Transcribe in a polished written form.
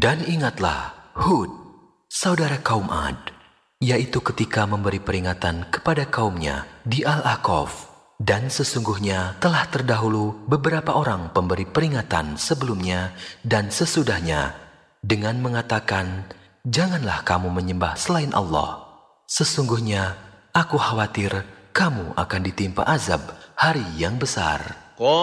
Dan ingatlah Hud, saudara kaum Ad, yaitu ketika memberi peringatan kepada kaumnya di Al-Ahqaf. Dan sesungguhnya telah terdahulu beberapa orang pemberi peringatan sebelumnya dan sesudahnya dengan mengatakan, janganlah kamu menyembah selain Allah. Sesungguhnya aku khawatir kamu akan ditimpa azab hari yang besar.